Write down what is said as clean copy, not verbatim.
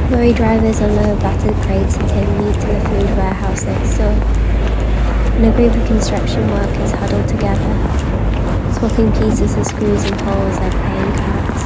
Lorry drivers unload battered crates of tin meat to the food warehouse next door, and a group of construction workers huddle together, swapping pieces of screws and holes like playing cards.